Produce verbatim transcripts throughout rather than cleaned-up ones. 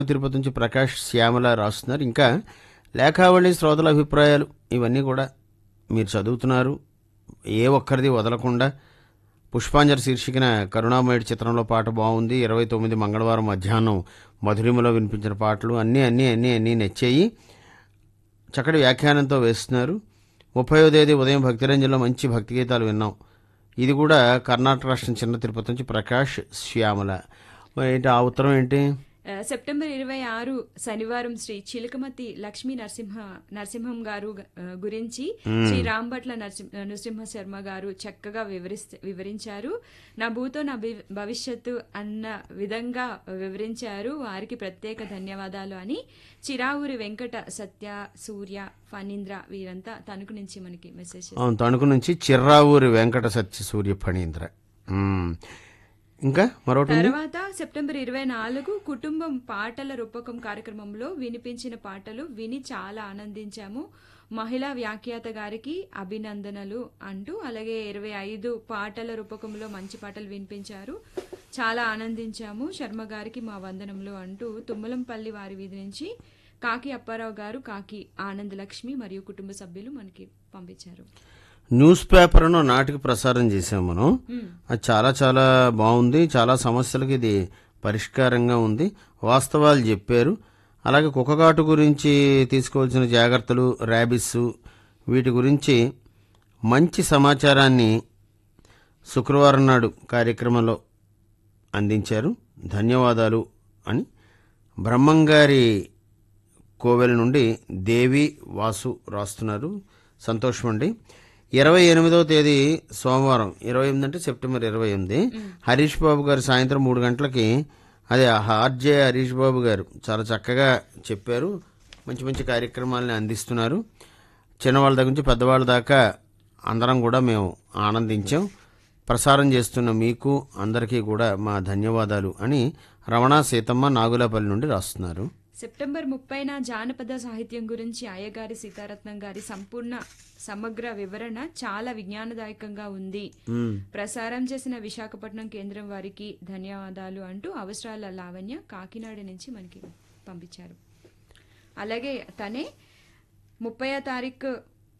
తిరుపతి నుంచి ప్రకాష్ శ్యామల రాస్తున్నారు. ఇంకా లేఖావళి శ్రోతల అభిప్రాయాలు ఇవన్నీ కూడా మీరు చదువుతున్నారు. ఏ ఒక్కరిది వదలకుండా పుష్పాంజలి శీర్షికన కరుణామయుడి చిత్రంలో పాట బాగుంది. ఇరవై తొమ్మిది మంగళవారం మధ్యాహ్నం మధురిమలో వినిపించిన పాటలు అన్నీ అన్నీ అన్నీ అన్నీ నచ్చాయి. చక్కటి వ్యాఖ్యానంతో వేస్తున్నారు. ముప్పైవ తేదీ ఉదయం భక్తిరంజన్లో మంచి భక్తి గీతాలు విన్నాం. ఇది కూడా కర్ణాటక రాష్ట్రం చిన్న తిరుపతి నుంచి ప్రకాష్ శ్యామల. ఏంటి ఆ ఉత్తరం ఏంటి? ఆ, సెప్టెంబర్ ఇరవై ఆరు శనివారం శ్రీ చిలకమతి లక్ష్మీ నరసింహ నరసింహం గారు ఆ, గురించి శ్రీ రాంభట్ల నరసింహ నరసింహ శర్మ గారు చక్కగా వివరిస్ వివరించారు. నా భూతో నా భవి- భవిష్యత్తు అన్న విధంగా వివరించారు. వారికి ప్రత్యేక ధన్యవాదాలు అని చిరావూరి వెంకట సత్య సూర్య ఫణీంద్ర వీరంతా తణుకు నుంచి మనకి మెసేజ్ చేశారు. అవును, తణుకు నుంచి చిర్రావూరి వెంకట సత్య సూర్య ఫణీంద్ర. మ్మ్. ఇంకా మరొకటి ఉంది? తర్వాత సెప్టెంబర్ ఇరవై నాలుగు కుటుంబం పాటల రూపకం కార్యక్రమంలో వినిపించిన పాటలు విని చాలా ఆనందించాము. మహిళా వ్యాఖ్యాత గారికి అభినందనలు అంటూ, అలాగే ఇరవై ఐదు పాటల రూపకంలో మంచి పాటలు వినిపించారు, చాలా ఆనందించాము. శర్మ గారికి మా వందనములు అంటూ తుమ్మలంపల్లి వారి వీధి నుంచి కాకి అప్పారావు గారు, కాకి ఆనందలక్ష్మి మరియు కుటుంబ సభ్యులు మనకి పంపించారు. న్యూస్ పేపర్ను నాటికి ప్రసారం చేసాం మనం. అది చాలా చాలా బాగుంది. చాలా సమస్యలకు ఇది పరిష్కారంగా ఉంది. వాస్తవాలు చెప్పారు. అలాగే కుక్కగాటు గురించి తీసుకోవాల్సిన జాగ్రత్తలు, ర్యాబిస్ వీటి గురించి మంచి సమాచారాన్ని శుక్రవారం నాడు కార్యక్రమంలో అందించారు. ధన్యవాదాలు అని బ్రహ్మంగారి కోవెల నుండి దేవి వాసు రాస్తున్నారు. సంతోషం అండి. ఇరవై ఎనిమిదవ తేదీ సోమవారం, ఇరవై ఎనిమిది అంటే సెప్టెంబర్ ఇరవై ఎనిమిది హరీష్ బాబు గారు సాయంత్రం మూడు గంటలకి, అదే ఆర్జే హరీష్ బాబు గారు చాలా చక్కగా చెప్పారు. మంచి మంచి కార్యక్రమాలని అందిస్తున్నారు. చిన్నవాళ్ళ దగ్గర నుంచి పెద్దవాళ్ళ దాకా అందరం కూడా మేము ఆనందించాం. ప్రసారం చేస్తున్న మీకు అందరికీ కూడా మా ధన్యవాదాలు అని రమణ సీతమ్మ నాగులపల్లి నుండి రాస్తున్నారు. సెప్టెంబర్ ముప్పైన జానపద సాహిత్యం గురించి అయ్యగారి సీతారత్నం గారి సంపూర్ణ సమగ్ర వివరణ చాలా విజ్ఞానదాయకంగా ఉంది. ప్రసారం చేసిన విశాఖపట్నం కేంద్రం వారికి ధన్యవాదాలు అంటూ అవసరాల లావణ్య కాకినాడ నుంచి మనకి పంపించారు. అలాగే తనే ముప్పై తారీఖు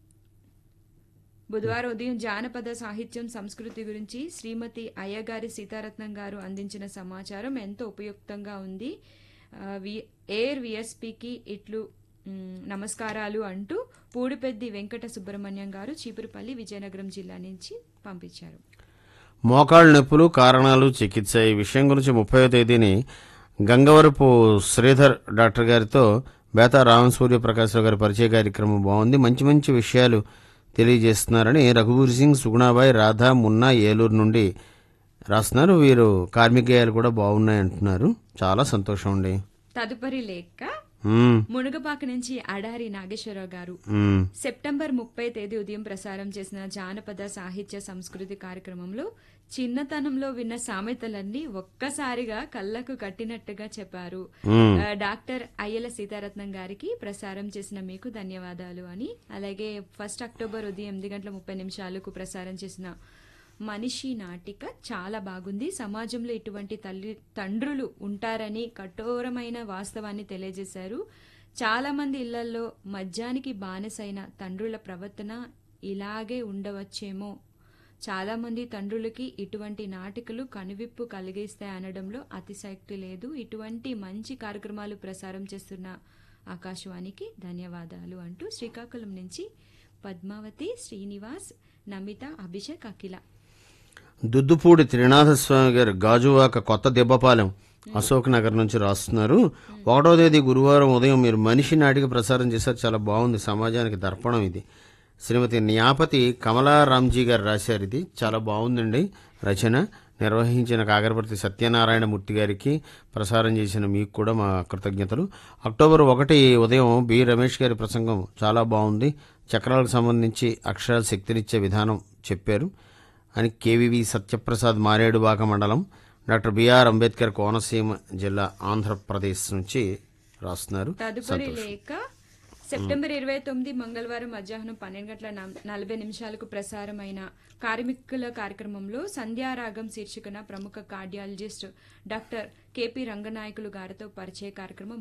బుధవారం ఉదయం జానపద సాహిత్యం సంస్కృతి గురించి శ్రీమతి అయ్యగారి సీతారత్నం గారు అందించిన సమాచారం ఎంతో ఉపయుక్తంగా ఉంది. ఆ, వి- ఎయిర్ విఎస్పికి ఇట్లు మ్, నమస్కారాలు అంటూ పూడిపెద్ది వెంకట సుబ్రహ్మణ్యం గారు చీపురుపల్లి విజయనగరం జిల్లా నుంచి పంపించారు. మోకాళ్ళ నొప్పులు, కారణాలు, చికిత్స ఈ విషయం గురించి ముప్పైవ తేదీని గంగవరపు శ్రీధర్ డాక్టర్ గారితో బేతా రామసూర్య ప్రకాశ్రావు గారి పరిచయ కార్యక్రమం బాగుంది. మంచి మంచి విషయాలు తెలియజేస్తున్నారని రఘువీర్ సింగ్, సుగుణాబాయ్, రాధా, మున్నా ఏలూరు నుండి రాస్తున్నారు. వీరు కార్మిక గేయాలు కూడా బాగున్నాయి అంటున్నారు. చాలా సంతోషం అండి. తదుపరి లేఖ మ్మ్. మునుగపాక నుంచి అడారి నాగేశ్వరరావు గారు మ్మ్. సెప్టెంబర్ ముప్పై తేదీ ఉదయం ప్రసారం చేసిన జానపద సాహిత్య సంస్కృతి కార్యక్రమంలో చిన్నతనంలో విన్న సామెతలన్నీ ఒక్కసారిగా కళ్ళకు కట్టినట్టుగా చెప్పారు. ఆ, డాక్టర్ అయ్యల సీతారత్నం గారికి ప్రసారం చేసిన మీకు ధన్యవాదాలు అని, అలాగే ఫస్ట్ అక్టోబర్ ఉదయం ఎనిమిది గంటల ముప్పై నిమిషాలకు ప్రసారం చేసిన మనిషి నాటిక చాలా బాగుంది. సమాజంలో ఇటువంటి తల్లి తండ్రులు ఉంటారని కఠోరమైన వాస్తవాన్ని తెలియజేశారు. చాలా మంది ఇళ్లలో మద్యానికి బానిసైన తండ్రుల ప్రవర్తన ఇలాగే ఉండవచ్చేమో. చాలా మంది తండ్రులకి ఇటువంటి నాటికలు కనువిప్పు కలిగిస్తాయి అనడంలో అతిశయోక్తి లేదు. ఇటువంటి మంచి కార్యక్రమాలు ప్రసారం చేస్తున్న ఆకాశవాణికి ధన్యవాదాలు అంటూ శ్రీకాకుళం నుంచి పద్మావతి, శ్రీనివాస్, నమిత, అభిషేక్, అఖిల. దుద్దుపూడి త్రినాథస్వామి గారు గాజువాక కొత్త దెబ్బపాలెం అశోక్ నగర్ నుంచి రాస్తున్నారు. ఒకటో తేదీ గురువారం ఉదయం మీరు మనిషి నాటిక ప్రసారం చేశారు. చాలా బాగుంది. సమాజానికి దర్పణం ఇది. శ్రీమతి న్యాపతి కమలా రామ్జీ గారు రాశారు. ఇది చాలా బాగుందండి రచన. నిర్వహించిన కాకరపర్తి సత్యనారాయణ మూర్తి గారికి, ప్రసారం చేసిన మీకు కూడా మా కృతజ్ఞతలు. అక్టోబర్ ఒకటి ఉదయం బి రమేష్ గారి ప్రసంగం చాలా బాగుంది. చక్రాలకు సంబంధించి అక్షరాల శక్తినిచ్చే విధానం చెప్పారు అని కేవీవి సత్యప్రసాద్, మారేడువాక మండలం, డాక్టర్ బిఆర్ అంబేద్కర్, కోనసీమ జిల్లా, ఆంధ్రప్రదేశ్ నుంచి రాస్తున్నారు. తదుపరి లేఖ సెప్టెంబర్ ఇరవై తొమ్మిది మంగళవారం మధ్యాహ్నం పన్నెండు గంటల న- నలభై నిమిషాలకు ప్రసారమైన కార్మికుల కార్యక్రమంలో సంధ్యారాగం శీర్షికన ప్రముఖ కార్డియాలజిస్ట్ డాక్టర్ కెపి రంగనాయకులు గారితో పరిచయ కార్యక్రమం